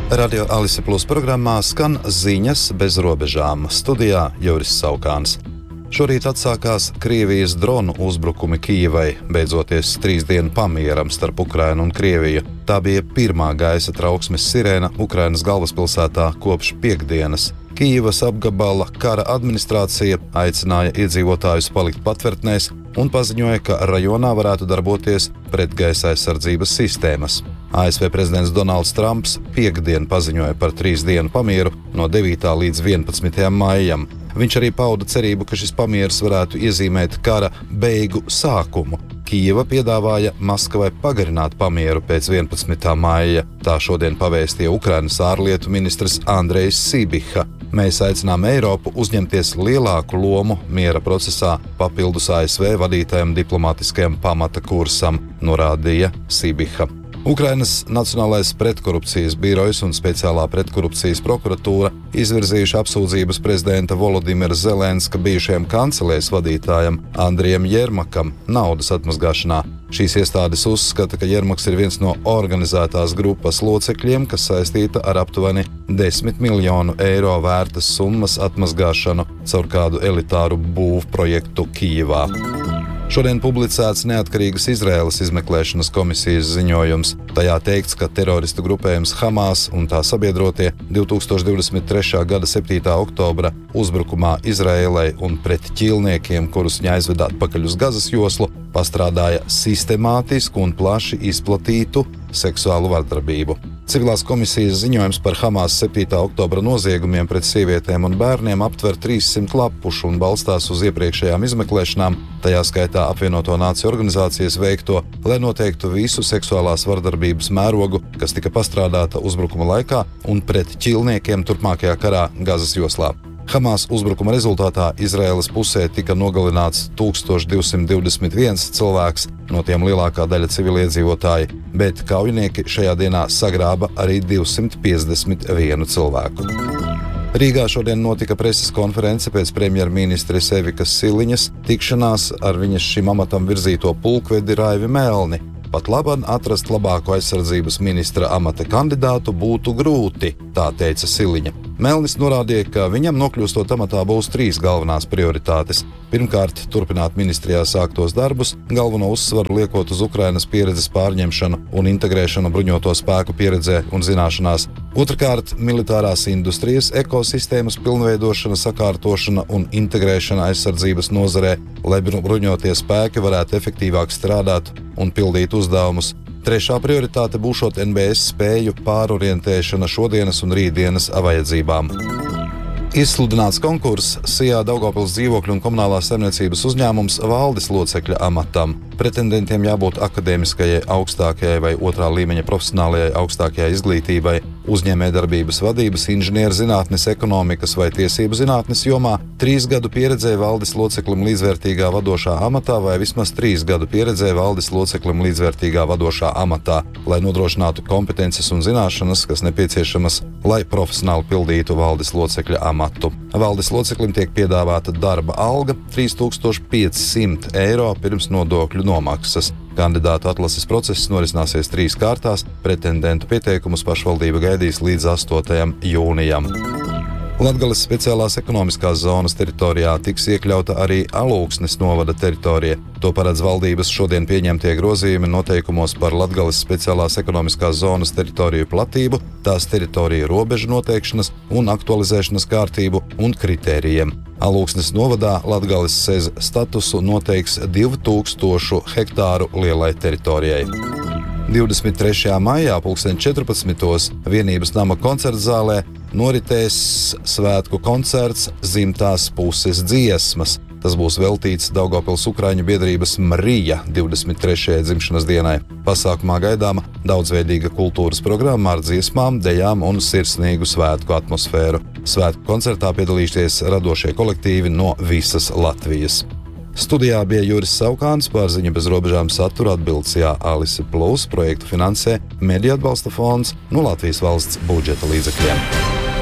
Radio Alise Plus programmā skan ziņas bez robežām. Studijā Juris Saukāns. Šorīt atsākās Krievijas dronu uzbrukumi Kijivai, beidzoties 3 dienu pamieram starp Ukrainu un Krieviju. Tā bija pirmā gaisa trauksmes sirēna Ukrainas galvaspilsētā kopš piektdienas. Kijivas apgabala kara administrācija aicināja iedzīvotājus palikt patvērtnēs un paziņoja, ka rajonā varētu darboties pretgaisa aizsardzības sistēmas. ASV prezidents Donalds Trumps piektdien paziņoja par 3 dienu pamieru no 9. līdz 11. maijam. Viņš arī pauda cerību, ka šis pamieris varētu iezīmēt kara beigu sākumu. Kijeva piedāvāja Maskavai pagarināt pamieru pēc 11. maija. Tā šodien pavēstīja Ukrainas ārlietu ministrs Andrejs Sibiha. Mēs aicinām Eiropu uzņemties lielāku lomu miera procesā papildus ASV vadītajam diplomātiskajam pamata kursam, norādīja Sibiha. Ukrainas Nacionālais pretkorupcijas birojs un speciālā pretkorupcijas prokuratūra izvirzījuši apsūdzības prezidenta Volodimira Zelenska bijušajam kancelēs vadītājam Andrijam Jermakam naudas atmazgāšanā. Šīs iestādes uzskata, ka Jermaks ir viens no organizētās grupas locekļiem, kas saistīta ar aptuveni 10 miljonu eiro vērtas summas atmazgāšanu caur kādu elitāru būvprojektu Kijivā. Šodien publicēts neatkarīgas Izraēlas izmeklēšanas komisijas ziņojums. Tajā teikts, ka teroristu grupējums Hamas un tā sabiedrotie 2023. gada 7. oktobra uzbrukumā Izraēlai un pret ķīlniekiem, kurus viņa aizveda atpakaļ uz Gazas joslu, pastrādāja sistemātisku un plaši izplatītu seksuālu vardarbību. Civilās komisijas ziņojums par Hamas 7. oktobra noziegumiem pret sievietēm un bērniem aptver 300 lapušu un balstās uz iepriekšējām izmeklēšanām, tajā skaitā apvienoto nāciju organizācijas veikto, lai noteiktu visu seksuālās vardarbības mērogu, kas tika pastrādāta uzbrukuma laikā un pret ķīlniekiem turpmākajā karā Gazas joslā. Hamas uzbrukuma rezultātā Izraēlas pusē tika nogalināts 1221 cilvēks, no tiem lielākā daļa civiliedzīvotāji, bet kaujinieki šajā dienā sagrāba arī 251 cilvēku. Rīgā šodien notika preses konference pēc premjerministres Evikas Siliņas tikšanās ar viņas šim amatam virzīto pulkvedi Raivi Melni. Pat labāk atrast labāko aizsardzības ministra amata kandidātu būtu grūti, tā teica Siliņa. Melnis norādīja, ka viņam nokļūstot amatā būs 3 galvenās prioritātes. Pirmkārt, turpināt ministrijā sāktos darbus, galveno uzsvaru liekot uz Ukrainas pieredzes pārņemšanu un integrēšanu bruņoto spēku pieredzē un zināšanās. Otrkārt, militārās industrijas ekosistēmas pilnveidošana, sakārtošana un integrēšana aizsardzības nozarē, lai bruņotie spēki varētu efektīvāk strādāt un pildīt uzdevumus. Trešā prioritāte būšot NBS spēju pārorientēšana šodienas un rītdienas vajadzībām. Izsludināts konkurss Sijā Daugavpils dzīvokļu un komunālās saimniecības uzņēmums valdes locekļa amatam. Pretendentiem jābūt akadēmiskajai augstākajai vai 2. līmeņa profesionālajai augstākajai izglītībai, uzņēmējdarbības vadības, inženierzinātnes, ekonomikas vai tiesību zinātnes jomā, 3 gadu pieredzē valdes loceklim līdzvērtīgā vadošā amatā vai vismaz 3 gadu pieredzē valdes loceklim līdzvērtīgā vadošā amatā, lai nodrošinātu kompetences un zināšanas, kas nepieciešamas, lai profesionāli pildītu valdes locekļa amatu. Valdes loceklim tiek piedāvāta darba alga 3500 eiro pirms nodokļu nomaksas. Kandidātu atlases process norisināsies 3 kārtās, pretendentu pieteikumus pašvaldība gaidīs līdz 8. jūnijam. Latgales speciālās ekonomiskās zonas teritorijā tiks iekļauta arī Alūksnes novada teritorija. To paredz valdības šodien pieņemtie grozījumi noteikumos par Latgales speciālās ekonomiskās zonas teritoriju platību, tās teritoriju robežu noteikšanas un aktualizēšanas kārtību un kritērijiem. Alūksnes novadā Latgales SEZ statusu noteiks 2000 hektāru lielai teritorijai. 23. maijā 14. Vienības nama koncertzālē noritēs svētku koncerts Zimtās puses dziesmas. Tas būs veltīts Daugavpils Ukraiņu biedrības Marija 23. dzimšanas dienai. Pasākumā gaidāma daudzveidīga kultūras programma ar dziesmām, dejām un sirsnīgu svētku atmosfēru. Svētku koncertā piedalīsies radošie kolektīvi no visas Latvijas. Studijā bija Juris Saukāns, par ziņu bez robežām satura atbildsījā Alise Plus, projektu finansē Mediju atbalsta fonds no Latvijas valsts budžeta līdzekļiem.